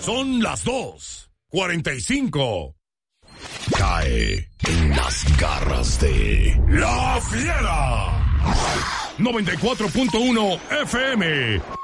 Son las 2:45. Cae en las garras de La Fiera. 94.1 FM.